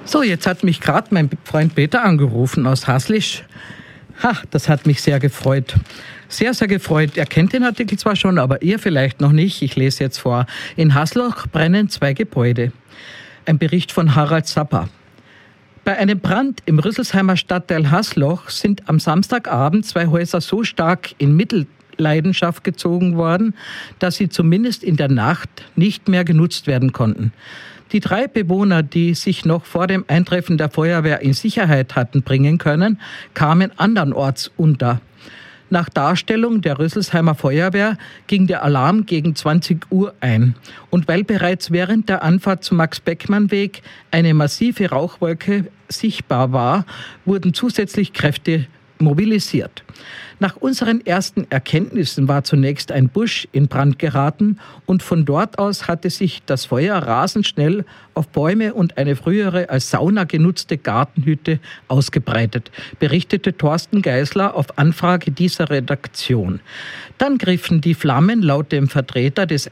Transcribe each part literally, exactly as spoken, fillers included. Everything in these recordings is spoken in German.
So, jetzt hat mich gerade mein Freund Peter angerufen aus Haslisch. Ha, das hat mich sehr gefreut. Sehr, sehr gefreut. Er kennt den Artikel zwar schon, aber ihr vielleicht noch nicht. Ich lese jetzt vor. In Hasloch brennen zwei Gebäude. Ein Bericht von Harald Sapper. Bei einem Brand im Rüsselsheimer Stadtteil Hasloch sind am Samstagabend zwei Häuser so stark in Mittelleidenschaft gezogen worden, dass sie zumindest in der Nacht nicht mehr genutzt werden konnten. Die drei Bewohner, die sich noch vor dem Eintreffen der Feuerwehr in Sicherheit hatten bringen können, kamen andernorts unter. Nach Darstellung der Rüsselsheimer Feuerwehr ging der Alarm gegen zwanzig Uhr ein. Und weil bereits während der Anfahrt zum Max-Beckmann-Weg eine massive Rauchwolke sichtbar war, wurden zusätzlich Kräfte mobilisiert. Nach unseren ersten Erkenntnissen war zunächst ein Busch in Brand geraten und von dort aus hatte sich das Feuer rasend schnell auf Bäume und eine frühere als Sauna genutzte Gartenhütte ausgebreitet, berichtete Thorsten Geisler auf Anfrage dieser Redaktion. Dann griffen die Flammen laut dem Vertreter des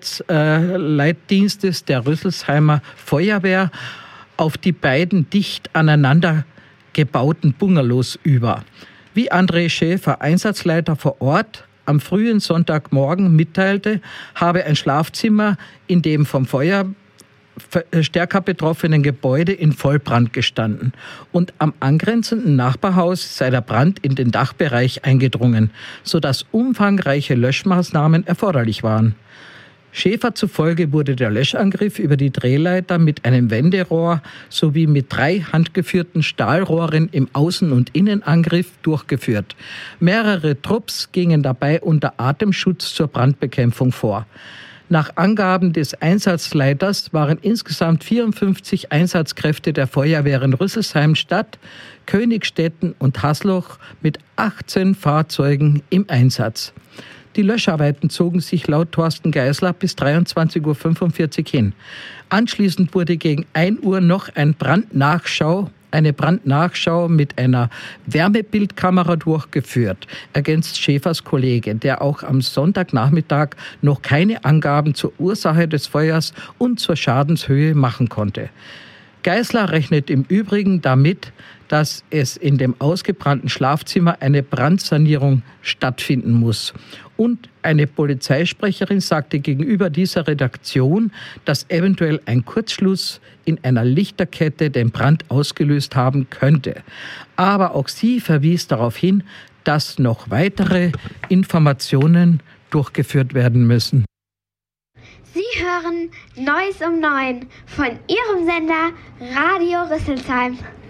Einsatzleitdienstes der Rüsselsheimer Feuerwehr auf die beiden dicht aneinander gebauten Bungalows über. Wie André Schäfer, Einsatzleiter vor Ort, am frühen Sonntagmorgen mitteilte, habe ein Schlafzimmer in dem vom Feuer stärker betroffenen Gebäude in Vollbrand gestanden und am angrenzenden Nachbarhaus sei der Brand in den Dachbereich eingedrungen, sodass umfangreiche Löschmaßnahmen erforderlich waren. Schäfer zufolge wurde der Löschangriff über die Drehleiter mit einem Wenderohr sowie mit drei handgeführten Stahlrohren im Außen- und Innenangriff durchgeführt. Mehrere Trupps gingen dabei unter Atemschutz zur Brandbekämpfung vor. Nach Angaben des Einsatzleiters waren insgesamt vierundfünfzig Einsatzkräfte der Feuerwehren Rüsselsheim-Stadt, Königstetten und Hasloch mit achtzehn Fahrzeugen im Einsatz. Die Löscharbeiten zogen sich laut Thorsten Geisler bis dreiundzwanzig Uhr fünfundvierzig hin. Anschließend wurde gegen ein Uhr noch ein Brandnachschau, eine Brandnachschau mit einer Wärmebildkamera durchgeführt, ergänzt Schäfers Kollege, der auch am Sonntagnachmittag noch keine Angaben zur Ursache des Feuers und zur Schadenshöhe machen konnte. Geisler rechnet im Übrigen damit, dass es in dem ausgebrannten Schlafzimmer eine Brandsanierung stattfinden muss. Und eine Polizeisprecherin sagte gegenüber dieser Redaktion, dass eventuell ein Kurzschluss in einer Lichterkette den Brand ausgelöst haben könnte. Aber auch sie verwies darauf hin, dass noch weitere Informationen durchgeführt werden müssen. Sie hören Neues um neun von Ihrem Sender Radio Rüsselsheim.